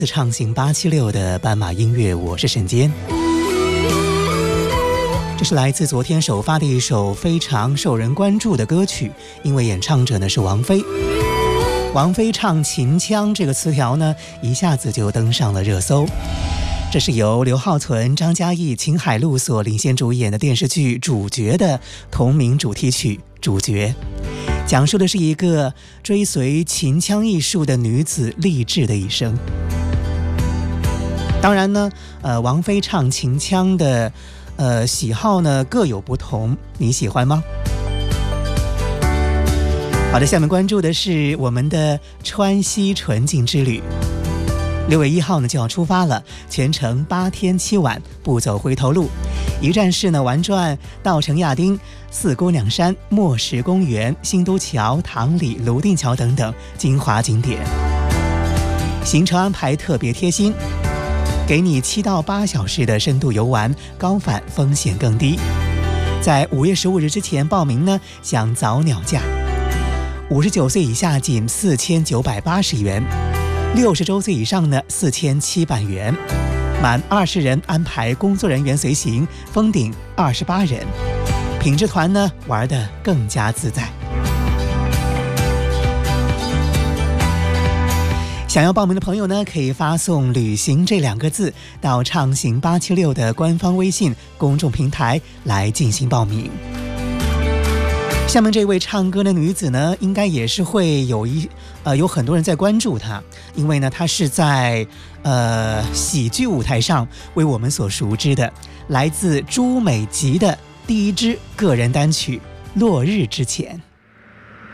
畅行876的斑马音乐，我是沈坚。这是来自昨天首发的一首非常受人关注的歌曲，因为演唱者呢是王菲。王菲唱秦腔这个词条呢，一下子就登上了热搜。这是由刘浩存、张嘉译、秦海璐所领衔主演的电视剧《主角》的同名主题曲《主角》，讲述的是一个追随秦腔艺术的女子励志的一生。当然呢，王菲唱秦腔的喜好呢各有不同，你喜欢吗？好的，下面关注的是我们的川西纯净之旅。6月1号呢就要出发了，全程8天7晚，不走回头路。一站式呢玩转稻城亚丁、四姑娘山、墨石公园、新都桥、塘里、泸定桥等等精华景点。行程安排特别贴心，给你7到8小时的深度游玩，高反风险更低。在5月15日之前报名呢，享早鸟价。59岁以下仅4980元，60周岁以上呢4700元。满20人安排工作人员随行，封顶28人。品质团呢玩得更加自在。想要报名的朋友呢，可以发送旅行这2个字到畅行876的官方微信公众平台来进行报名。下面这位唱歌的女子呢，应该也是会有很多人在关注她，因为呢她是在喜剧舞台上为我们所熟知的，来自朱美吉的第一支个人单曲《落日之前》。